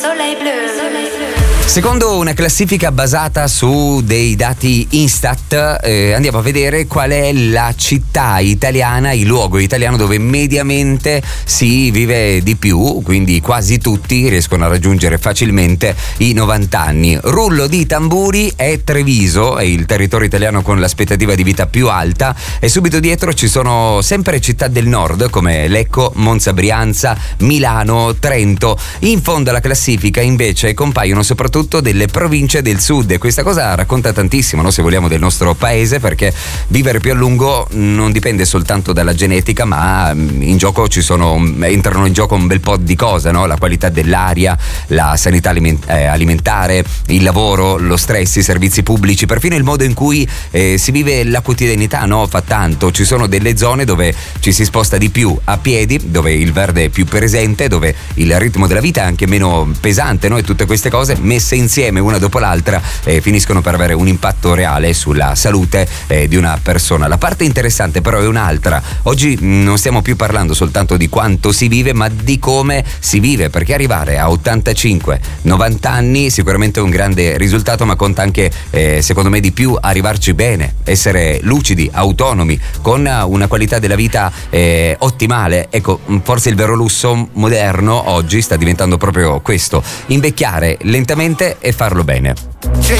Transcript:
Secondo una classifica basata su dei dati Instat, andiamo a vedere qual è la città italiana, il luogo italiano dove mediamente si vive di più, quindi quasi tutti riescono a raggiungere facilmente i 90 anni. Rullo di tamburi, è Treviso, è il territorio italiano con l'aspettativa di vita più alta, e subito dietro ci sono sempre città del nord come Lecco, Monza, Brianza, Milano, Trento. In fondo alla classifica invece compaiono soprattutto delle province del sud, e questa cosa racconta tantissimo, no? Se vogliamo, del nostro paese, perché vivere più a lungo non dipende soltanto dalla genetica, ma entrano in gioco un bel po' di cose, no? La qualità dell'aria, la sanità alimentare, il lavoro, lo stress, i servizi pubblici, perfino il modo in cui si vive la quotidianità, no? Fa tanto. Ci sono delle zone dove ci si sposta di più a piedi, dove il verde è più presente, dove il ritmo della vita è anche meno pesante, no? E tutte queste cose messe insieme una dopo l'altra finiscono per avere un impatto reale sulla salute di una persona. La parte interessante però è un'altra. Oggi non stiamo più parlando soltanto di quanto si vive, ma di come si vive, perché arrivare a 85-90 anni sicuramente è un grande risultato, ma conta anche secondo me di più arrivarci bene, essere lucidi, autonomi, con una qualità della vita ottimale. Ecco, forse il vero lusso moderno oggi sta diventando proprio questo: invecchiare lentamente e farlo bene. C'è